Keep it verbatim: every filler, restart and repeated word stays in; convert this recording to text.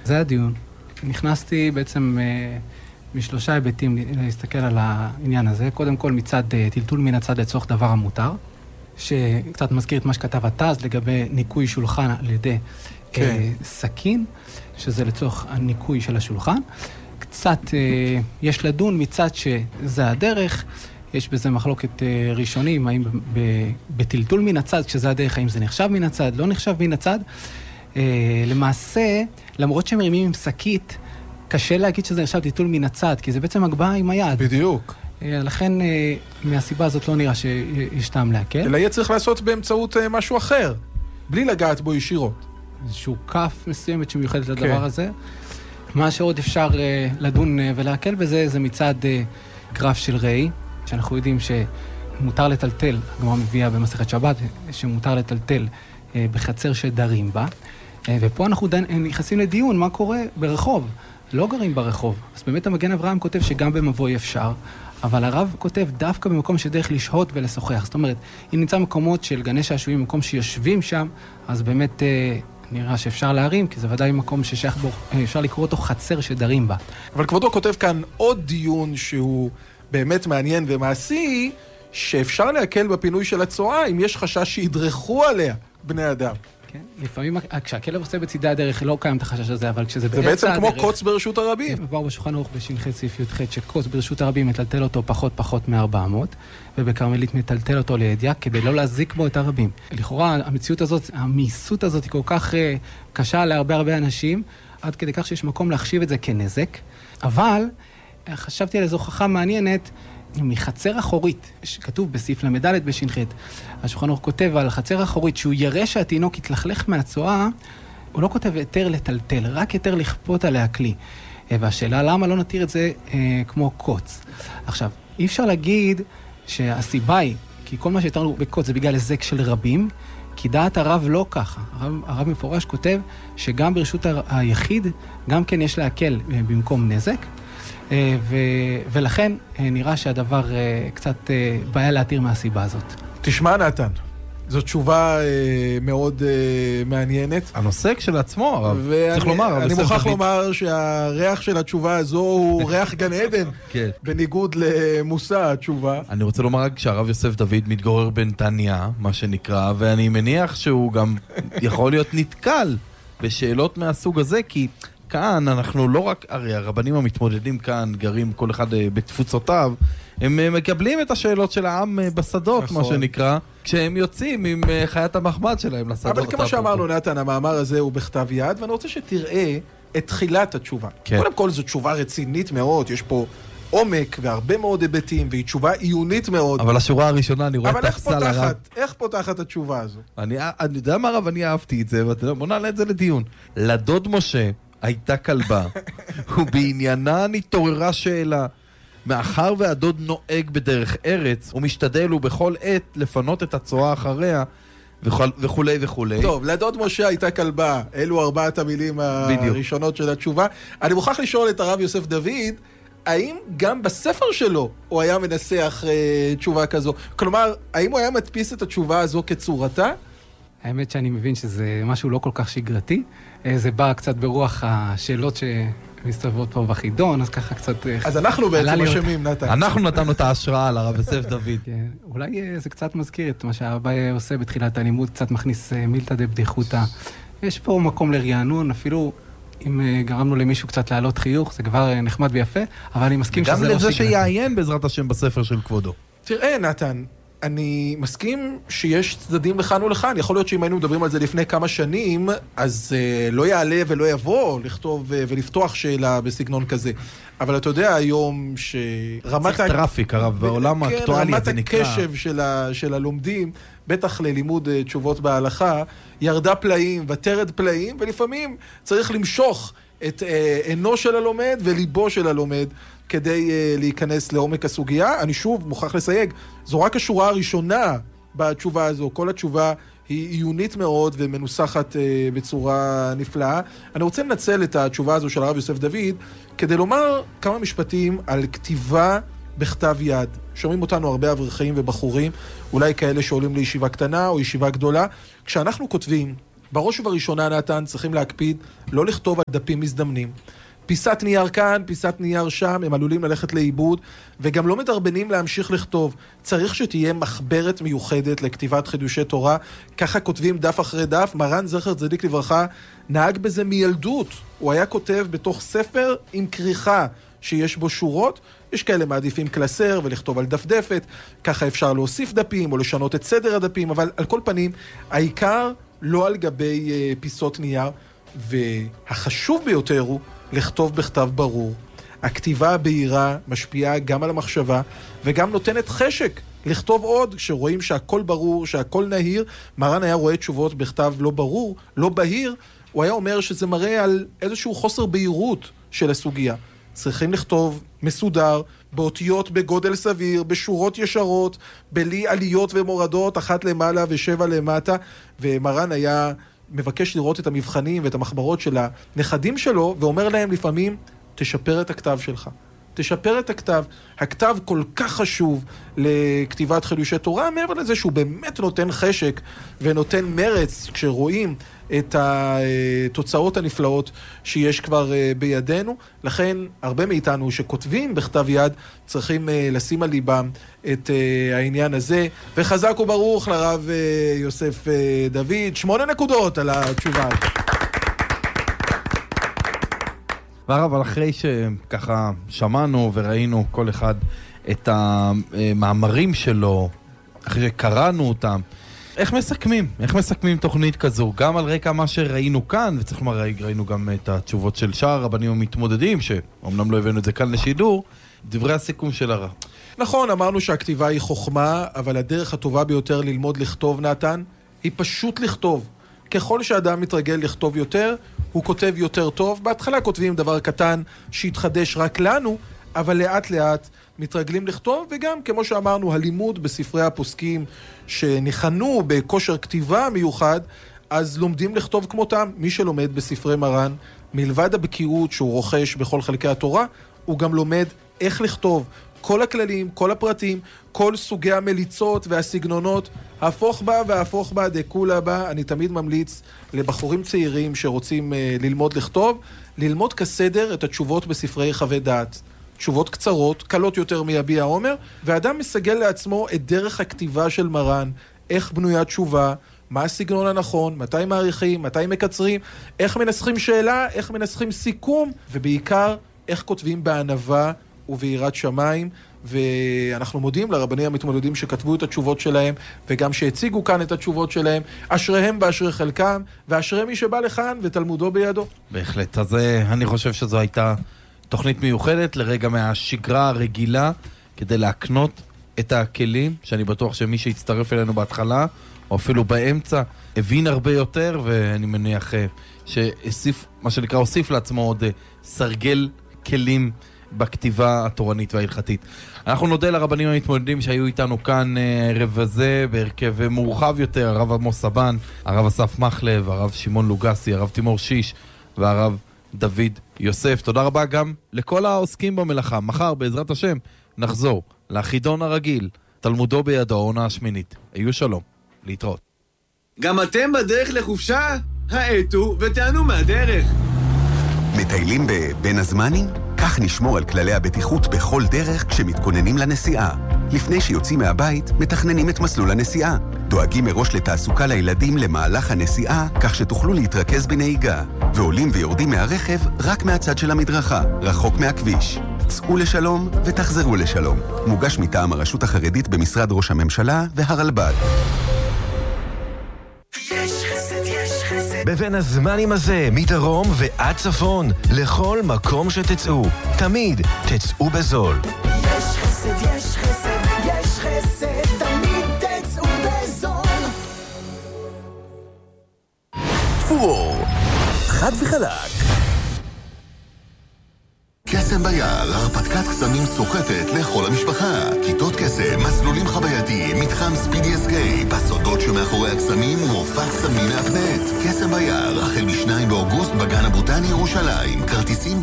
זה הדיון. נכנסתי בעצם משלושה היבטים להסתכל על העניין הזה. קודם כל מצד טלטול מן הצד לצורך דבר המותר, שקצת מזכיר את מה שכתב התז לגבי ניקוי שולחן על ידי כן. סכין, שזה לצורך הניקוי של השולחן. קצת יש לדון מצד שזה הדרך, יש בזה מחלוקת ראשונים, האם בטלטול מן הצד, כשזה הדרך, האם זה נחשב מן הצד, לא נחשב מן הצד. למעשה, למרות שהם מרימים עם שקית, קשה להגיד שזה נחשב טלטול מן הצד, כי זה בעצם הגבהה עם היד. בדיוק. לכן, מהסיבה הזאת לא נראה שיש טעם להקל. אלא יהיה צריך לעשות באמצעות משהו אחר, בלי לגעת בו ישירות. איזשהו כף מסוימת שמיוחדת לדבר הזה. מה שעוד אפשר לדון ולהקל בזה, זה מצד גרף של ראי, שאנחנו יודעים שמותר לטלטל, הגמרא מביאה במסכת שבת, שמותר לטלטל בחצר שדרים בה, ופה אנחנו נכנסים לדיון מה קורה ברחוב, לא גרים ברחוב. אז באמת המגן אברהם כותב שגם במבוי אפשר, אבל הרב כותב דווקא במקום שדרך לשהות ולשוחח. זאת אומרת, אם נמצא מקומות של גני שעשועים, מקום שיושבים שם, אז באמת נראה שאפשר להרים, כי זה ודאי מקום ששייך בו, אפשר לקרוא אותו חצר שדרים בה. אבל כבודו כותב כאן עוד דיון שהוא באמת מעניין ומעשי, שאפשר להקל בפינוי של הצואה אם יש חשש שידרכו עליה בני אדם. כן, לפעמים כשהכלב עושה בצידי הדרך לא קיים את החשש הזה, אבל כשזה זה בעצם כמו קוץ ברשות הרבים. עבר בשולחן ערוך בש"ח סעיף י"ח שקוץ ברשות הרבים מטלטל אותו פחות פחות מ-ארבע מאות, ובקרמלית מטלטל אותו לידיעה כדי לא להזיק בו את הרבים. לכאורה המציאות הזאת, המייסות הזאת היא כל כך קשה להרבה הרבה אנשים, עד כדי כך שיש מקום להחשיב את זה כנזק. אבל חשבתי על איזו הוכחה מעניינת מחצר אחורית, שכתוב בסעיף למדלת בש"ח. השולחן ערוך כותב על חצר אחורית שהוא יראה שהתינוק יתלכלך מהצואה, הוא לא כותב יותר לטלטל, רק יותר לכפות עליה כלי. והשאלה למה לא נתיר את זה אה, כמו קוץ. עכשיו, אי אפשר להגיד שהסיבה היא, כי כל מה שהתרנו בקוץ זה בגלל היזק של רבים, כי דעת הרב לא ככה. הרב, הרב מפורש כותב שגם ברשות היחיד, גם כן יש להקל במקום נזק, ו... ולכן נראה שהדבר קצת בעיה להתיר מהסיבה הזאת. תשמע נתן, זו תשובה מאוד מעניינת. הנושא כשלעצמו, הרב. צריך לומר. אני מוכרח לומר שהריח של התשובה הזו הוא ריח גן עדן, בניגוד למושא התשובה. אני רוצה לומר רק שהרב יוסף דוד מתגורר בנתניה, מה שנקרא, ואני מניח שהוא גם יכול להיות נתקל בשאלות מהסוג הזה, כי כאן אנחנו לא רק, הרי הרבנים המתמודדים כאן גרים כל אחד בתפוצותיו, הם מקבלים את השאלות של העם בשדות, נכון. מה שנקרא, כשהם יוצאים עם חיית המחמד שלהם לשדות. אבל כמו שאמרנו נתן, המאמר הזה הוא בכתב יד, ואני רוצה שתראה את תחילת התשובה. כן. קודם כל זו תשובה רצינית מאוד, יש פה עומק והרבה מאוד היבטים, והיא תשובה עיונית מאוד. אבל השורה הראשונה אני רואה את תחסל הרב. אבל איך פותחת התשובה הזו? אני, אני יודע מה רב, אני אהבתי את זה, בוא נעלה את זה לדיון. לדוד משה הייתה כלבה, ובעניינה נתעוררה שאלה. מאחר והדוד נוהג בדרך ארץ, הוא משתדל ובכל עת לפנות את הצואה אחריה, וכו' וכו'. טוב, לדוד משה הייתה כלבה, אלו ארבעת המילים הראשונות של התשובה. אני מוכרח לשאול את הרב יוסף דוד, האם גם בספר שלו הוא היה מנסח אה, תשובה כזו? כלומר, האם הוא היה מדפיס את התשובה הזו כצורתה? האמת שאני מבין שזה משהו לא כל כך שגרתי. זה בא קצת ברוח השאלות שמסתובבות פה בחידון, אז ככה קצת... אז אנחנו בעצם אשמים, נתן. אנחנו נתנו את ההשראה על הרב יוסף דוד. אולי זה קצת מזכיר את מה שהרב עושה בתחילת הלימוד, קצת מכניס מילתא דבדיחותא. יש פה מקום לרענון, אפילו אם גרמנו למישהו קצת להעלות חיוך, זה כבר נחמד ויפה, אבל אני מסכים שזה לא שגרתי. גם לזה שיעיין בעזרת השם בספר של כבודו. תראה, נתן, אני מסכים שיש צדדים לכאן ולכאן. יכול להיות שאם היינו מדברים על זה לפני כמה שנים, אז uh, לא יעלה ולא יבוא לכתוב uh, ולפתוח שאלה בסגנון כזה. אבל אתה יודע היום שרמת... צריך ה... טראפיק, הרב, בעולם כן, האקטואלי זה נקרא. רמת הקשב של, ה... של הלומדים, בטח ללימוד uh, תשובות בהלכה, ירדה פלאים ותרד פלאים, ולפעמים צריך למשוך את uh, עינו של הלומד וליבו של הלומד, כדי uh, להיכנס לעומק הסוגיה. אני שוב מוכרח לסייג, זו רק השורה הראשונה בתשובה הזו. כל התשובה היא עיונית מאוד ומנוסחת uh, בצורה נפלאה. אני רוצה לנצל את התשובה הזו של הרב יוסף דוד, כדי לומר כמה משפטים על כתיבה בכתב יד. שומעים אותנו הרבה אברכים ובחורים, אולי כאלה שעולים לישיבה קטנה או ישיבה גדולה. כשאנחנו כותבים בראש ובראשונה, נתן, צריכים להקפיד לא לכתוב על דפים מזדמנים. פיסת נייר כאן, פיסת נייר שם, הם עלולים ללכת לאיבוד, וגם לא מדרבנים להמשיך לכתוב. צריך שתהיה מחברת מיוחדת לכתיבת חידושי תורה, ככה כותבים דף אחרי דף. מרן זכר צדיק לברכה נהג בזה מילדות. הוא היה כותב בתוך ספר עם כריכה שיש בו שורות, יש כאלה מעדיפים קלסר ולכתוב על דפדפת, ככה אפשר להוסיף דפים או לשנות את סדר הדפים, אבל על כל פנים, העיקר לא על גבי uh, פיסות נייר, והחשוב ביותר הוא לכתוב בכתב ברור. הכתיבה הבהירה משפיעה גם על המחשבה, וגם נותנת חשק לכתוב עוד, כשרואים שהכל ברור, שהכל נהיר. מרן היה רואה תשובות בכתב לא ברור, לא בהיר, הוא היה אומר שזה מראה על איזשהו חוסר בהירות של הסוגיה. צריכים לכתוב מסודר, באותיות בגודל סביר, בשורות ישרות, בלי עליות ומורדות, אחת למעלה ושבע למטה, ומרן היה מבקש לראות את המבחנים ואת המחברות של הנכדים שלו, ואומר להם לפעמים, תשפר את הכתב שלך. תשפר את הכתב. הכתב כל כך חשוב לכתיבת חידושי תורה, מעבר לזה שהוא באמת נותן חשק ונותן מרץ כשרואים את התוצאות הנפלאות שיש כבר בידינו. לכן הרבה מאיתנו שכותבים בכתב יד צריכים לשים על ליבם את העניין הזה. וחזק וברוך לרב יוסף דוד, שמונה נקודות על התשובה. והרב, אבל אחרי שככה שמענו וראינו כל אחד את המאמרים שלו, אחרי שקראנו אותם, איך מסכמים? איך מסכמים תוכנית כזו? גם על רקע מה שראינו כאן, וצריך לומר, ראינו גם את התשובות של שאר הרבנים המתמודדים, שאומנם לא הבאנו את זה כאן לשידור, דברי הסיכום של הרב. נכון, אמרנו שהכתיבה היא חוכמה, אבל הדרך הטובה ביותר ללמוד לכתוב, נתן, היא פשוט לכתוב. ככל שאדם מתרגל לכתוב יותר, הוא כותב יותר טוב. בהתחלה כותבים דבר קטן שהתחדש רק לנו, אבל לאט לאט מתרגלים לכתוב, וגם כמו שאמרנו, הלימוד בספרי הפוסקים שניחנו בכושר כתיבה מיוחד, אז לומדים לכתוב כמותם. מי שלומד בספרי מרן, מלבד הבקיאות שהוא רוכש בכל חלקי התורה, הוא גם לומד איך לכתוב. כל הכללים, כל הפרטים, כל סוגי המליצות והסגנונות, הפוך בה והפוך בה, דקולה בה. אני תמיד ממליץ לבחורים צעירים שרוצים uh, ללמוד לכתוב, ללמוד כסדר את התשובות בספרי חוות דעת. תשובות קצרות, קלות יותר מיביע עומר, ואדם מסגל לעצמו את דרך הכתיבה של מרן, איך בנויה תשובה, מה הסגנון הנכון, מתי מעריכים, מתי מקצרים, איך מנסחים שאלה, איך מנסחים סיכום, ובעיקר איך כותבים בענווה וביראת שמיים. ואנחנו מודים לרבנים המתמודדים שכתבו את התשובות שלהם, וגם שהציגו כאן את התשובות שלהם. אשריהם ואשרי חלקם, ואשרי מי שבא לכאן ותלמודו בידו. בהחלט. אז אני חושב שזו הייתה תוכנית מיוחדת לרגע מהשגרה הרגילה, כדי להקנות את הכלים, שאני בטוח שמי שהצטרף אלינו בהתחלה, או אפילו באמצע, הבין הרבה יותר, ואני מניח שהוסיף, מה שנקרא, הוסיף לעצמו עוד סרגל כלים בכתיבה התורנית וההלכתית. אנחנו נודה לרבנים המתמודדים שהיו איתנו כאן ערב הזה, בהרכב מורחב יותר, הרב עמוס סבן, הרב אסף מחלב, הרב שמעון לוגסי, הרב תימור שיש, והרב דוד יוסף. תודה רבה גם לכל העוסקים במלאכה. מחר בעזרת השם נחזור לחידון הרגיל, תלמודו בידו, העונה השמינית. היו שלום, להתראות. גם אתם בדרך לחופשה? העטו ותענו מהדרך. מטיילים בבין הזמנים? כך נשמור על כללי הבטיחות בכל דרך כשמתכוננים לנסיעה. לפני שיוצאים מהבית, מתכננים את מסלול הנסיעה. דואגים מראש לתעסוקה לילדים למהלך הנסיעה, כך שתוכלו להתרכז בנהיגה. ועולים ויורדים מהרכב רק מהצד של המדרכה, רחוק מהכביש. צאו לשלום ותחזרו לשלום. מוגש מטעם הרשות החרדית במשרד ראש הממשלה והרלב"ד. בבין הזמנים הזה, מדרום ועד צפון, לכל מקום שתצאו, תמיד תצאו בזול. יש חסד, יש חסד, יש חסד, תמיד תצאו בזול. פור, חד וחלק. קסם ביער, הרפתקת קסמים סוחפת לכל המשפחה. כיתות קסם, מסלולים חווייתיים, מתחם ספידי אסקייפ, הסודות שמאחורי הקסמים ומופע קסמים מהפנט. קסם ביער, החל משניים באוגוסט בגן הבוטני ירושלים. כרטיסים